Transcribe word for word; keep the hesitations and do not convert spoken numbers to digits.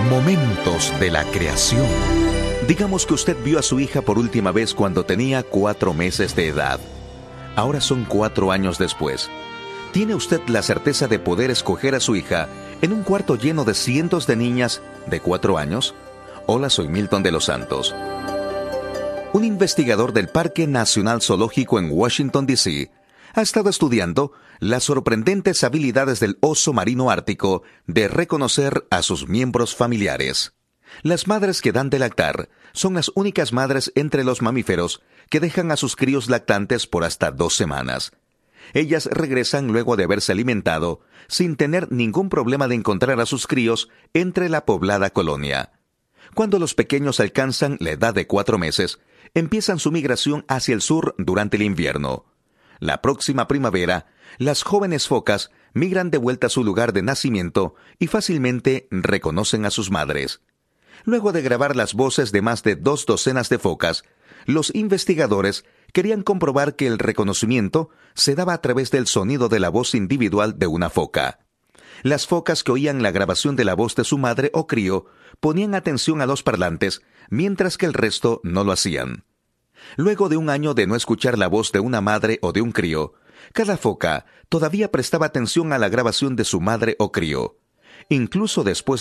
Momentos de la creación. Digamos que usted vio a su hija por última vez cuando tenía cuatro meses de edad. Ahora son cuatro años después. ¿Tiene usted la certeza de poder escoger a su hija en un cuarto lleno de cientos de niñas de cuatro años? Hola, soy Milton de los Santos. Un investigador del Parque Nacional Zoológico en Washington, D C, ha estado estudiando las sorprendentes habilidades del oso marino ártico de reconocer a sus miembros familiares. Las madres que dan de lactar son las únicas madres entre los mamíferos que dejan a sus críos lactantes por hasta dos semanas. Ellas regresan luego de haberse alimentado sin tener ningún problema de encontrar a sus críos entre la poblada colonia. Cuando los pequeños alcanzan la edad de cuatro meses, empiezan su migración hacia el sur durante el invierno. La próxima primavera, las jóvenes focas migran de vuelta a su lugar de nacimiento y fácilmente reconocen a sus madres. Luego de grabar las voces de más de dos docenas de focas, los investigadores querían comprobar que el reconocimiento se daba a través del sonido de la voz individual de una foca. Las focas que oían la grabación de la voz de su madre o crío ponían atención a los parlantes, mientras que el resto no lo hacían. Luego de un año de no escuchar la voz de una madre o de un crío, cada foca todavía prestaba atención a la grabación de su madre o crío. Incluso después